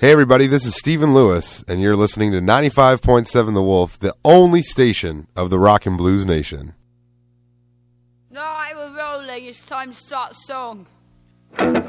Hey everybody, this is Stephen Lewis, and you're listening to 95.7 The Wolf, the only station of the Rock and Blues Nation. No, we're rolling. It's time to start the song.